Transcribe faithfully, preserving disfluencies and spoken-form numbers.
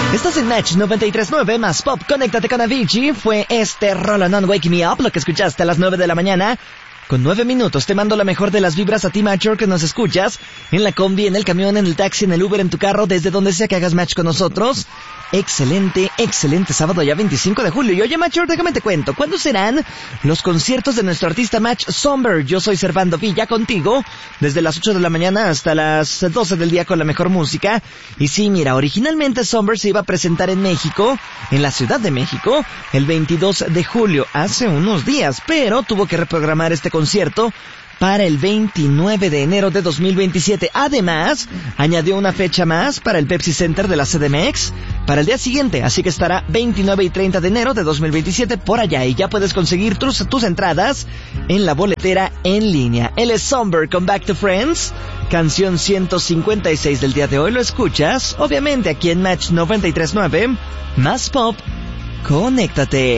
Estás en Match noventa y tres punto nueve más Pop. Conéctate con Avicii. Fue este Roll On Wake Me Up, lo que escuchaste a las nueve de la mañana. Con nueve minutos te mando la mejor de las vibras a ti, Macho, que nos escuchas en la combi, en el camión, en el taxi, en el Uber, en tu carro, desde donde sea que hagas match con nosotros. Excelente, excelente sábado ya veinticinco de julio. Y oye, Macho, déjame te cuento, ¿cuándo serán los conciertos de nuestro artista Match Somber? Yo soy Servando Villa contigo, desde las ocho de la mañana hasta las doce del día con la mejor música. Y sí, mira, originalmente Somber se iba a presentar en México, en la Ciudad de México, el veintidós de julio, hace unos días, pero tuvo que reprogramar este concierto para el veintinueve de enero de dos mil veintisiete. Además, añadió una fecha más para el Pepsi Center de la C D M X para el día siguiente, así que estará veintinueve y treinta de enero de dos mil veintisiete por allá, y ya puedes conseguir tus, tus entradas en la boletera en línea. Él es Somber con Back to Friends, canción ciento cincuenta y seis del día de hoy. Lo escuchas, obviamente, aquí en Match noventa y tres punto nueve, más Pop. Conéctate.